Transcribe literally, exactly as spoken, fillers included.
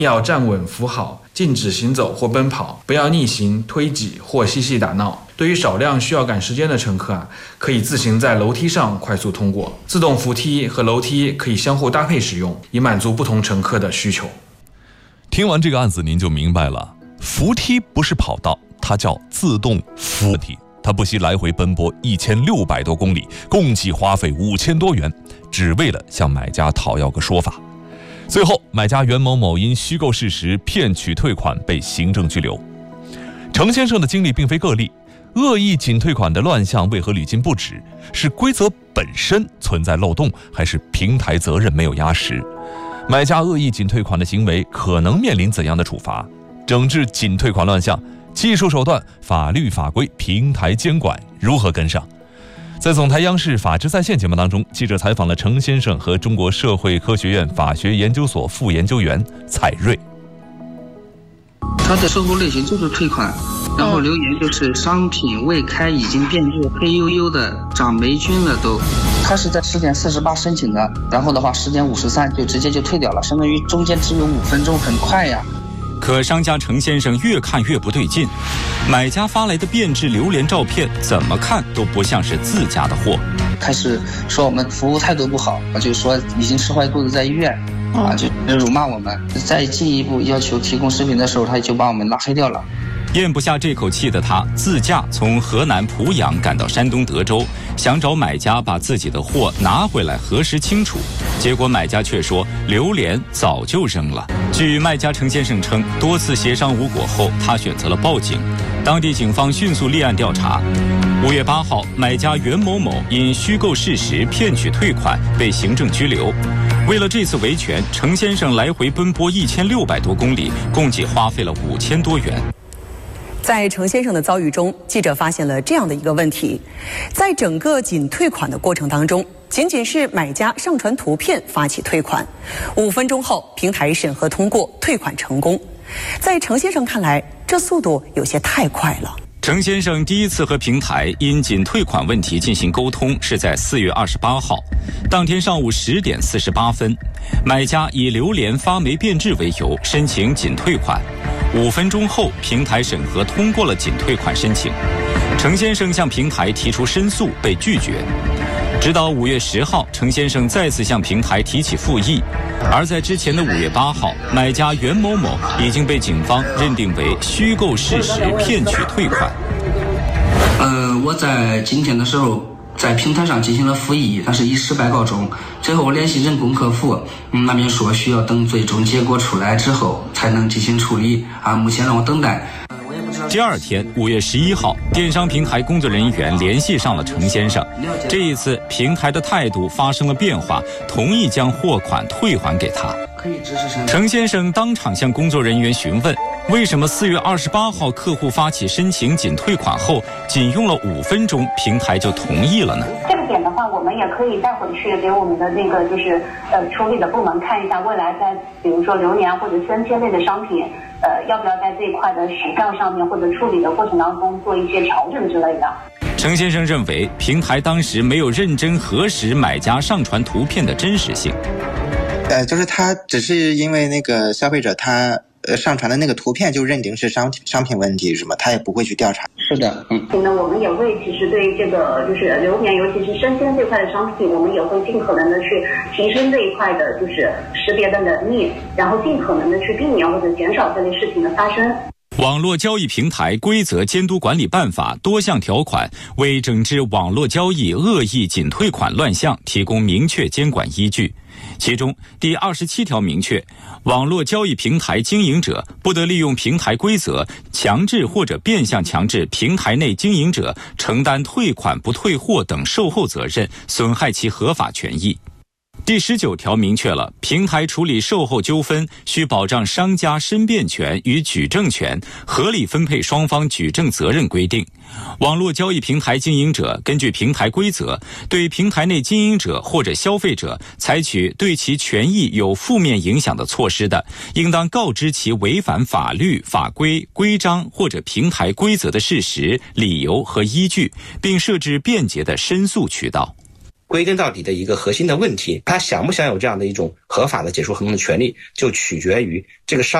要站稳扶好，禁止行走或奔跑，不要逆行、推挤或嬉戏打闹。对于少量需要赶时间的乘客啊，可以自行在楼梯上快速通过。自动扶梯和楼梯可以相互搭配使用，以满足不同乘客的需求。 听完这个案子，您就明白了，扶梯不是跑道，它叫自动扶梯。它不惜来回奔波一千六百多公里，共计花费五千多元，只为了向买家讨要个说法。最后，买家袁某某因虚构事实骗取退款被行政拘留。程先生的经历并非个例，恶意仅退款的乱象为何屡禁不止？是规则本身存在漏洞，还是平台责任没有压实？买家恶意仅退款的行为可能面临怎样的处罚？整治仅退款乱象，技术手段、法律法规、平台监管如何跟上？在总台央视法治在线节目当中，记者采访了程先生和中国社会科学院法学研究所副研究员蔡瑞。 它的售后类型就是退款，然后留言就是商品未开已经变质黑黝黝的，长霉菌了都。他是在十点四十八申请的，然后的话十点五十三就直接就退掉了，相当于中间只有五分钟，很快呀。 可商家程先生越看越不对劲，买家发来的变质榴莲照片怎么看都不像是自家的货。 开始说我们服务态度不好，就说已经吃坏肚子在医院，啊，就辱骂我们。再进一步要求提供视频的时候，他就把我们拉黑掉了。 咽不下这口气的他，自驾从河南濮阳赶到山东德州，想找买家把自己的货拿回来核实清楚。结果买家却说榴莲早就扔了。据卖家程先生称，多次协商无果后，他选择了报警。当地警方迅速立案调查。五月八号，买家袁某某因虚构事实骗取退款被行政拘留。为了这次维权，程先生来回奔波一千六百多公里，共计花费了五千多元。 在程先生的遭遇中，记者发现了这样的一个问题：在整个仅退款的过程当中，仅仅是买家上传图片发起退款，五分钟后平台审核通过，退款成功。在程先生看来，这速度有些太快了。 程先生第一次和平台因仅退款问题进行沟通是在四月二十八号，当天上午十点四十八分，买家以榴莲发霉变质为由申请仅退款。五分钟后，平台审核通过了仅退款申请。程先生向平台提出申诉，被拒绝。直到五月十号，程先生再次向平台提起复议。而在之前的五月八号，买家袁某某已经被警方认定为虚构事实骗取退款。 呃，我在今天的时候在平台上进行了复议，但是以失败告终。最后我联系人工客服，嗯，那边说需要等最终结果出来之后才能进行处理啊，目前让我等待。 第二天，五月十一号，电商平台工作人员联系上了程先生。这一次，平台的态度发生了变化，同意将货款退还给他。程先生当场向工作人员询问，为什么四月二十八号客户发起申请仅退款后，仅用了五分钟，平台就同意了呢？ 这个点的话，我们也可以带回去给我们的那个就是呃处理的部门看一下，未来在比如说榴莲或者生鲜类的商品，呃，要不要在这一块的时效上面或者处理的过程当中做一些调整之类的。 程先生认为，平台当时没有认真核实买家上传图片的真实性。 呃，就是他只是因为那个消费者他呃上传的那个图片就认定是商商品问题，是吗？他也不会去调查。 是的，嗯。 那我们也会其实对这个就是榴莲，尤其是生鲜这块的商品，我们也会尽可能的去提升这一块的就是识别的能力，然后尽可能的去避免或者减少这类事情的发生。 网络交易平台规则监督管理办法多项条款为整治网络交易恶意仅退款乱象提供明确监管依据。其中第二十七条明确，网络交易平台经营者不得利用平台规则强制或者变相强制平台内经营者承担退款不退货等售后责任，损害其合法权益。第十九条明确了平台处理售后纠纷需保障商家申辩权与举证权，合理分配双方举证责任规定。网络交易平台经营者根据平台规则，对平台内经营者或者消费者采取对其权益有负面影响的措施的，应当告知其违反法律、法规、规章或者平台规则的事实、理由和依据，并设置便捷的申诉渠道。 归根到底的一个核心的问题，他想不想有这样的一种合法的解除合同的权利，就取决于这个商